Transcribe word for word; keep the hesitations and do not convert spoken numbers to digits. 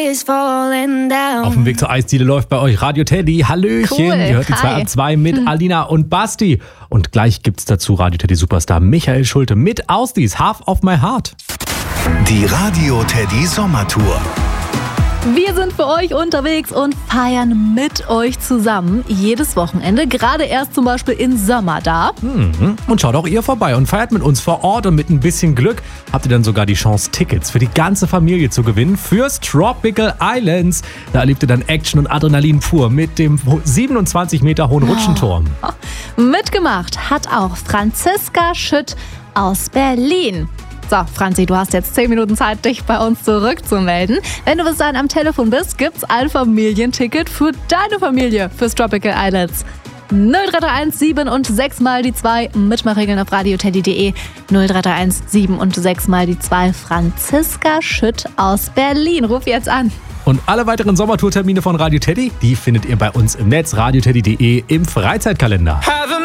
Auf dem Weg zur Eisdiele läuft bei euch Radio Teddy. Hallöchen, Cool. ihr hört die zwei Hi. ab zwei mit hm. Alina und Basti. Und gleich gibt's dazu Radio Teddy Superstar Michael Schulte mit Ausdies, Half of My Heart. Die Radio Teddy Sommertour. Wir sind für euch unterwegs und feiern mit euch zusammen jedes Wochenende. Gerade erst zum Beispiel im Sommer da. Mhm. Und schaut auch ihr vorbei und feiert mit uns vor Ort. Und mit ein bisschen Glück habt ihr dann sogar die Chance, Tickets für die ganze Familie zu gewinnen fürs Tropical Islands. Da erlebt ihr dann Action und Adrenalin pur mit dem siebenundzwanzig Meter hohen Rutschenturm. Oh. Mitgemacht hat auch Franziska Schütt aus Berlin. So, Franzi, du hast jetzt zehn Minuten Zeit, dich bei uns zurückzumelden. Wenn du bis dahin am Telefon bist, gibt's ein Familienticket für deine Familie fürs Tropical Islands. null drei drei eins sieben und sechs mal die zwei. Mitmachregeln auf radioteddy punkt de. null drei drei eins sieben und sechs mal die zwei. Franziska Schütt aus Berlin. Ruf jetzt an. Und alle weiteren Sommertourtermine von Radio Teddy, die findet ihr bei uns im Netz radioteddy punkt de im Freizeitkalender.